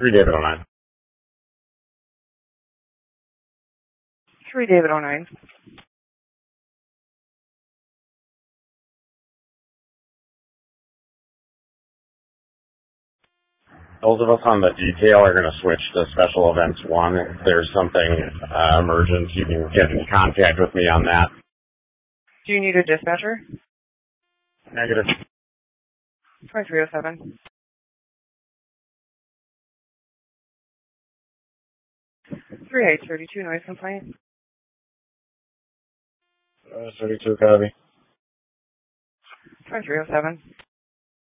3 David 09. 3 David 09. Those of us on the detail are going to switch to Special Events 1. If there's something emergent, you can get in contact with me on that. Do you need a dispatcher? Negative. 2307. 3832 noise complaint. 32 copy. 2307.